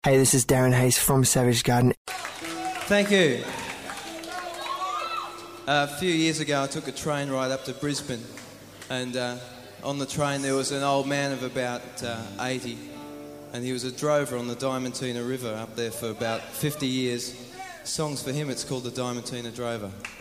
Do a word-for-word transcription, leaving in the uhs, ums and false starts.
Hey, this is Darren Hayes from Savage Garden. Thank you. Uh, a few years ago, I took a train ride up to Brisbane, and uh, on the train there was an old man of about uh, eighty, and he was a drover on the Diamantina River up there for about fifty years. Songs for him, it's called the Diamantina Drover.